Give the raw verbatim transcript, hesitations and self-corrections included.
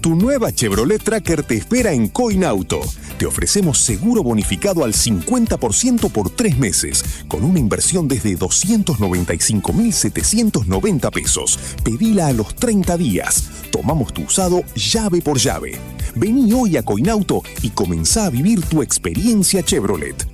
Tu nueva Chevrolet Tracker te espera en Coinauto. Te ofrecemos seguro bonificado al cincuenta por ciento por tres meses, con una inversión desde doscientos noventa y cinco mil setecientos noventa pesos. Pedila a los treinta días. Tomamos tu usado llave por llave. Vení hoy a Coinauto y comenzá a vivir tu experiencia Chevrolet.